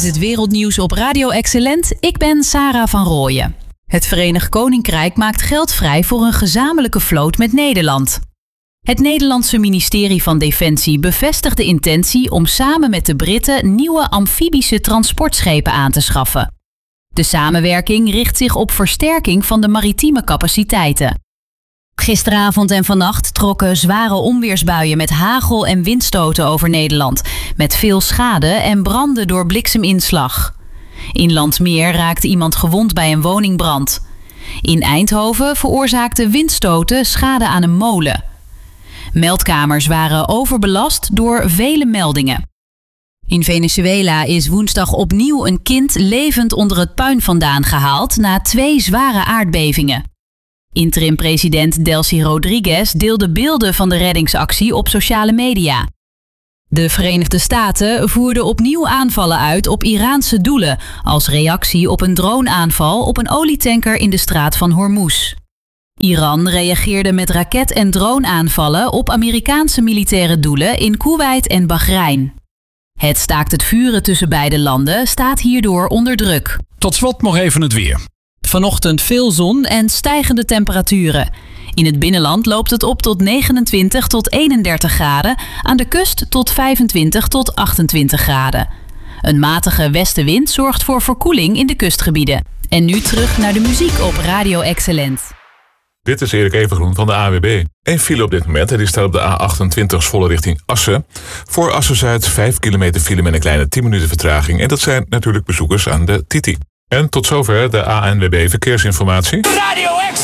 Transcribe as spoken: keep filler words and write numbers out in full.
is het wereldnieuws op Radio Excellent. Ik ben Sarah van Rooyen. Het Verenigd Koninkrijk maakt geld vrij voor een gezamenlijke vloot met Nederland. Het Nederlandse ministerie van Defensie bevestigt de intentie om samen met de Britten nieuwe amfibische transportschepen aan te schaffen. De samenwerking richt zich op versterking van de maritieme capaciteiten. Gisteravond en vannacht trokken zware onweersbuien met hagel en windstoten over Nederland, met veel schade en branden door blikseminslag. In Landmeer raakte iemand gewond bij een woningbrand. In Eindhoven veroorzaakten windstoten schade aan een molen. Meldkamers waren overbelast door vele meldingen. In Venezuela is woensdag opnieuw een kind levend onder het puin vandaan gehaald na twee zware aardbevingen. Interim-president Delcy Rodriguez deelde beelden van de reddingsactie op sociale media. De Verenigde Staten voerden opnieuw aanvallen uit op Iraanse doelen als reactie op een droneaanval op een olietanker in de straat van Hormuz. Iran reageerde met raket- en droneaanvallen op Amerikaanse militaire doelen in Koeweit en Bahrein. Het staakt het vuren tussen beide landen staat hierdoor onder druk. Tot slot nog even het weer. Vanochtend veel zon en stijgende temperaturen. In het binnenland loopt het op tot negenentwintig tot eenendertig graden, aan de kust tot vijfentwintig tot achtentwintig graden. Een matige westenwind zorgt voor verkoeling in de kustgebieden. En nu terug naar de muziek op Radio Excellent. Dit is Erik Evengroen van de A W B. Eén file op dit moment, en die staat op de A achtentwintig Zwolle richting Assen. Voor Assen-Zuid vijf kilometer file met een kleine tien minuten vertraging. En dat zijn natuurlijk bezoekers aan de Titi. En tot zover de A N W B Verkeersinformatie. Radio